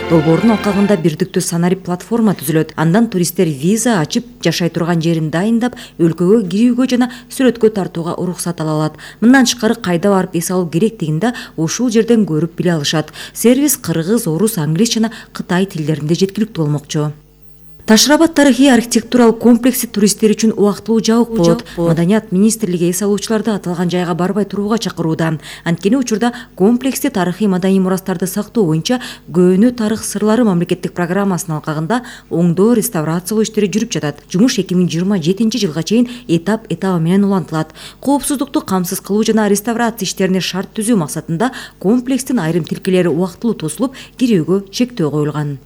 Долбоордун алкагында бирдиктүү санарип платформа түзүлөт. Андан туристтер виза ачып, жашай турган жерин дайындап, өлкөгө кирүүгө жана сүрөткө тартууга уруксат ала алат. Мындан тышкары кайда барып эс алуу керектигин да ушул жерден көрүп биле алышат. Сервис кыргыз, орус, англис жана кытай тилдеринде жеткиликтүү болмокчу. Ташырабад тарыхый архитектуралык комплекси туристтер үчүн убактылуу жабык болот. Маданият министрлиги эс алуучуларды аталган жайга барбай турууга чакырууда. Анткени учурда комплексти тарыхый маданий мурастарды сактоо боюнча көөнү тарых сырлары мамлекеттик программасынын алкагында оңдоо реставрациялоо иштери жүрүп жатат. Жумуш 2027-жылга чейин этап менен улантылат. Коопсуздукту камсыз кылуу жана реставрация иштерине шарт түзүү максатында комплекстин айрым тилкелери убактылуу тосулуп, кирүүгө чектөө коюлган.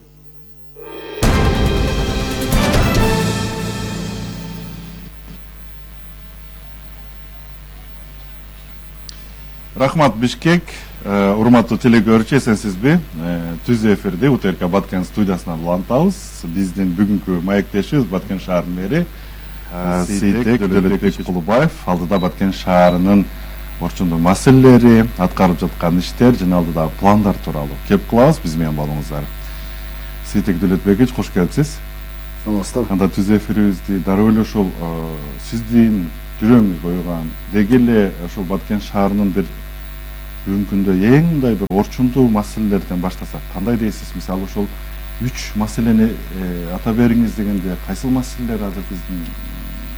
Рахмат, Бишкек, урматтуу телекөрүүчү, эсенсизби? Түз эфирде УТРК Баткен студиясынан улантабыз. Биздин бүгүнкү маектешибиз Баткен шаарынын мэри Сейтек Дөлөтбек Кулубаев алдыда Баткен шаарынын орчундуу маселелери, аткарып жаткан иштер жана алдыдагы пландар тууралуу кеп кылабыз. Биз менен болуңуздар. Сейтек Дөлөтбекович, кош келипсиз. Саламатсыздар. Анда түз эфирибизди дароо эле ушул сиздин жүрөгүңүз бойгон деги эле ушул Баткен шаарынын бир бүгүнкү күндө эң мындай бир орчундуу маселелерден баштасак, кандай дейсиз? Мисалы ушул 3 маселени ата бериңиз дегенде кайсыл маселелер азыр биздин